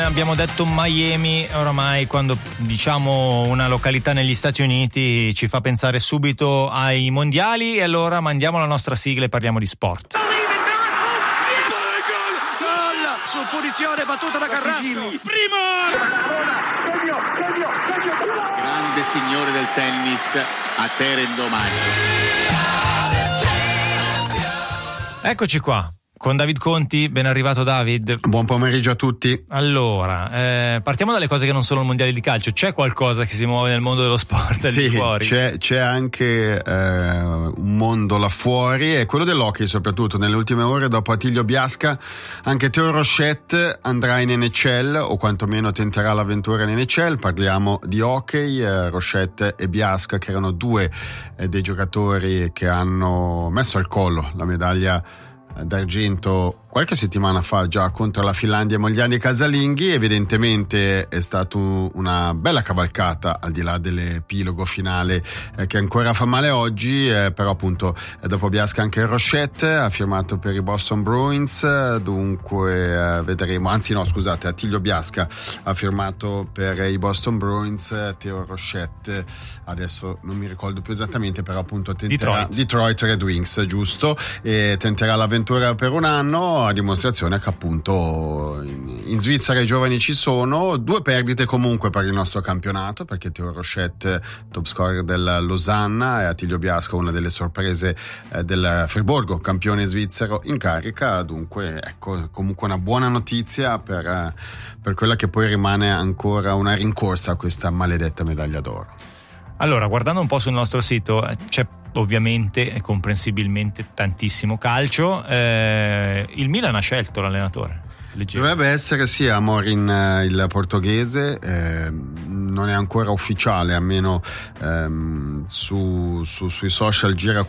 Abbiamo detto Miami, oramai quando diciamo una località negli Stati Uniti ci fa pensare subito ai mondiali, e allora mandiamo la nostra sigla e parliamo di sport. Su punizione battuta da Carrasco. Grande signore del tennis, a te rendo omaggio. Eccoci qua con David Conti, ben arrivato David. Buon pomeriggio a tutti. Allora, partiamo dalle cose che non sono il mondiale di calcio. C'è qualcosa che si muove nel mondo dello sport lì fuori? C'è anche un mondo là fuori, e quello dell'hockey soprattutto. Nelle ultime ore, dopo Attilio Biasca, anche Théo Rochette andrà in NHL, o quantomeno tenterà l'avventura in NHL. Parliamo di hockey, Rochette e Biasca, che erano due dei giocatori che hanno messo al collo la medaglia d'argento qualche settimana fa già contro la Finlandia ai mondiali casalinghi. Evidentemente è stata una bella cavalcata, al di là dell'epilogo finale che ancora fa male oggi, però appunto dopo Biasca anche Rochette ha firmato per i Boston Bruins, dunque vedremo, anzi no scusate, Attilio Biasca ha firmato per i Boston Bruins, Théo Rochette adesso non mi ricordo più esattamente, però appunto tenterà Detroit Red Wings, giusto, e tenterà l'avventura per un anno, a dimostrazione che appunto in Svizzera i giovani ci sono. Due perdite comunque per il nostro campionato, perché Théo Rochette top scorer del Losanna e Attilio Biasca una delle sorprese del Friburgo, campione svizzero in carica. Dunque ecco, comunque una buona notizia per quella che poi rimane ancora una rincorsa a questa maledetta medaglia d'oro. Allora, guardando un po' sul nostro sito, c'è ovviamente e comprensibilmente tantissimo calcio. Il Milan ha scelto l'allenatore. Dovrebbe essere sì, Amorim, il portoghese, non è ancora ufficiale, almeno sui social gira